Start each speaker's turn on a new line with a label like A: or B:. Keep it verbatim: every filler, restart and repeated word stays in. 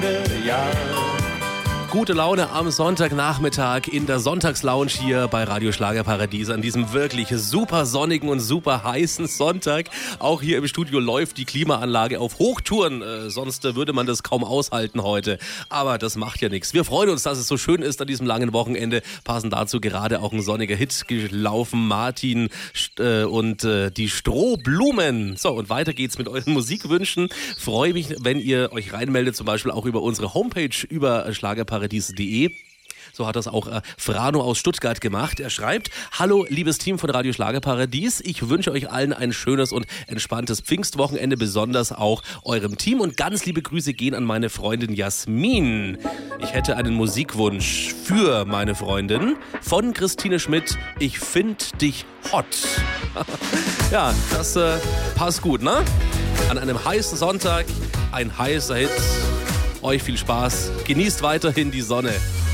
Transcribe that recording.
A: Ja. Gute Laune am Sonntagnachmittag in der Sonntagslounge hier bei Radio Schlagerparadies an diesem wirklich super sonnigen und super heißen Sonntag. Auch hier im Studio läuft die Klimaanlage auf Hochtouren, äh, sonst äh, würde man das kaum aushalten heute. Aber das macht ja nichts. Wir freuen uns, dass es so schön ist an diesem langen Wochenende. Passen dazu gerade auch ein sonniger Hit gelaufen, Martin äh, und äh, die Strohblumen. So, und weiter geht's mit euren Musikwünschen. Freue mich, wenn ihr euch reinmeldet, zum Beispiel auch über unsere Homepage, über Schlagerparadies. Paradies.de. So hat das auch äh, Frano aus Stuttgart gemacht. Er schreibt: Hallo, liebes Team von Radio Schlagerparadies. Ich wünsche euch allen ein schönes und entspanntes Pfingstwochenende, besonders auch eurem Team. Und ganz liebe Grüße gehen an meine Freundin Jasmin. Ich hätte einen Musikwunsch für meine Freundin von Christine Schmidt. Ich find dich hot. Ja, das äh, passt gut, ne? An einem heißen Sonntag, ein heißer Hit. Euch viel Spaß. Genießt weiterhin die Sonne.